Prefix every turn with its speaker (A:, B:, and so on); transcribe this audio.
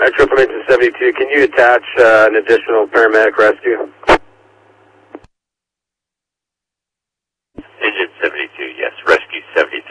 A: Triple Engine 72, can you attach an additional paramedic rescue?
B: Engine 72, yes. Rescue 73.